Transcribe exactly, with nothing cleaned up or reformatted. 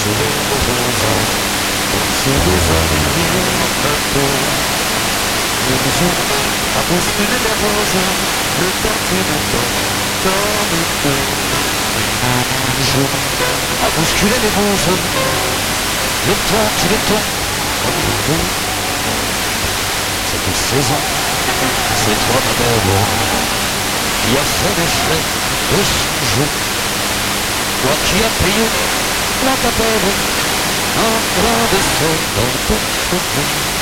C'est des araignées maintenant. Le jour a bousculé les roses, le temps est maintenant dans le feu. Le jour a bousculé les roses, le temps qui est temps dans le feu. Cette saison, c'est toi ma belle, qui a fait les frais de son jeu. Toi qui as payé la ta belle, un grain de sel dans ton feu.